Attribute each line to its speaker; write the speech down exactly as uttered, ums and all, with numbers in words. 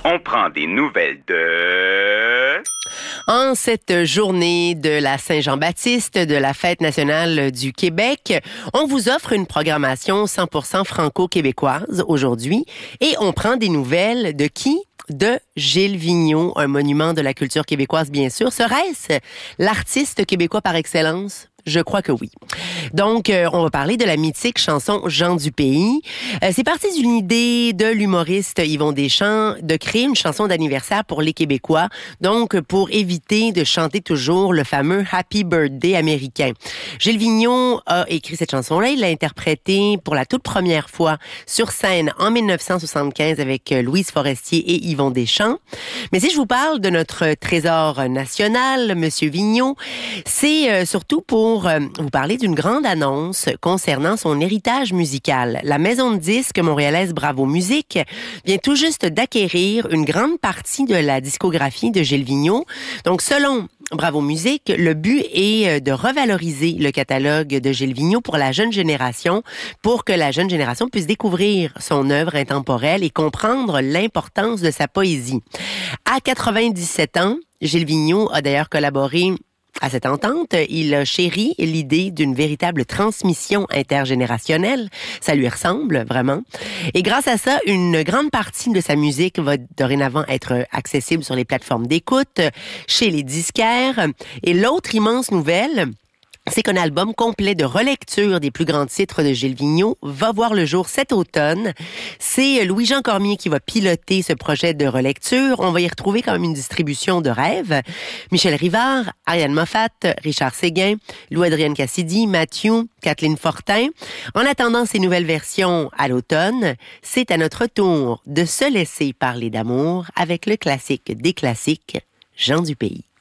Speaker 1: On prend des nouvelles de...
Speaker 2: En cette journée de la Saint-Jean-Baptiste, de la Fête nationale du Québec, on vous offre une programmation cent pour cent franco-québécoise aujourd'hui et on prend des nouvelles de qui? De Gilles Vigneault, un monument de la culture québécoise, bien sûr. Serait-ce l'artiste québécois par excellence? Je crois que oui. Donc, euh, on va parler de la mythique chanson Jean du pays. Euh, c'est parti d'une idée de l'humoriste Yvon Deschamps de créer une chanson d'anniversaire pour les Québécois, donc pour éviter de chanter toujours le fameux Happy Birthday américain. Gilles Vigneault a écrit cette chanson-là, il l'a interprétée pour la toute première fois sur scène en dix-neuf cent soixante-quinze avec Louise Forestier et Yvon Deschamps. Mais si je vous parle de notre trésor national, Monsieur Vigneault, c'est euh, surtout pour vous parler d'une grande annonce concernant son héritage musical. La maison de disques montréalaise Bravo Musique vient tout juste d'acquérir une grande partie de la discographie de Gilles Vigneault. Donc, selon Bravo Musique, le but est de revaloriser le catalogue de Gilles Vigneault pour la jeune génération, pour que la jeune génération puisse découvrir son œuvre intemporelle et comprendre l'importance de sa poésie. À quatre-vingt-dix-sept ans, Gilles Vigneault a d'ailleurs collaboré à cette entente. Il a chéri l'idée d'une véritable transmission intergénérationnelle. Ça lui ressemble, vraiment. Et grâce à ça, une grande partie de sa musique va dorénavant être accessible sur les plateformes d'écoute, chez les disquaires. Et l'autre immense nouvelle, c'est qu'un album complet de relecture des plus grands titres de Gilles Vigneault va voir le jour cet automne. C'est Louis-Jean Cormier qui va piloter ce projet de relecture. On va y retrouver quand même une distribution de rêves. Michel Rivard, Ariane Moffat, Richard Séguin, Louis-Adrienne Cassidy, Mathieu, Kathleen Fortin. En attendant ces nouvelles versions à l'automne, c'est à notre tour de se laisser parler d'amour avec le classique des classiques, Jean du pays.